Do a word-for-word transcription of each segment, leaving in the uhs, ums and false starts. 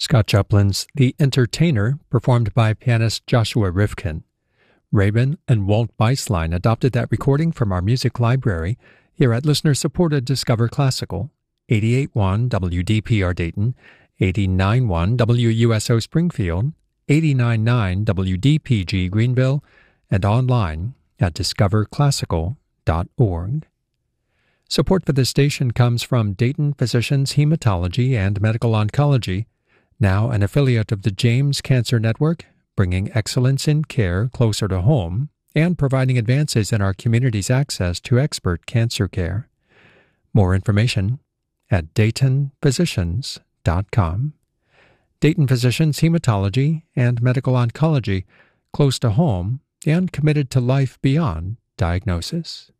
Scott Joplin's The Entertainer, performed by pianist Joshua Rifkin. Rabin and Walt Beislein adopted that recording from our music library here at listener-supported Discover Classical, eighty-eight point one W D P R Dayton, eighty-nine point one W U S O Springfield, eighty-nine point nine W D P G Greenville, and online at discover classical dot org. Support for this station comes from Dayton Physicians Hematology and Medical Oncology, now an affiliate of the James Cancer Network, bringing excellence in care closer to home and providing advances in our community's access to expert cancer care. More information at dayton physicians dot com. Dayton Physicians Hematology and Medical Oncology, close to home and committed to life beyond diagnosis.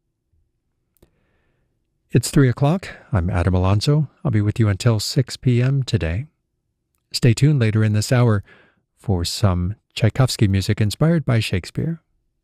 It's three o'clock. I'm Adam Alonso. I'll be with you until six p.m. today. Stay tuned later in this hour for some Tchaikovsky music inspired by Shakespeare.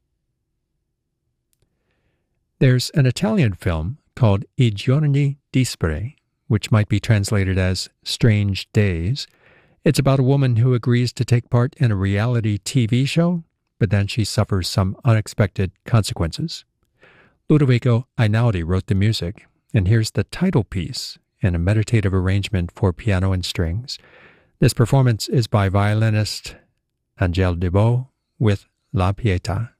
There's an Italian film called I giorni dispari, which might be translated as Strange Days. It's about a woman who agrees to take part in a reality T V show, but then she suffers some unexpected consequences. Ludovico Einaudi wrote the music, and here's the title piece in a meditative arrangement for piano and strings. This performance is by violinist Angèle Debaux with La Pietà.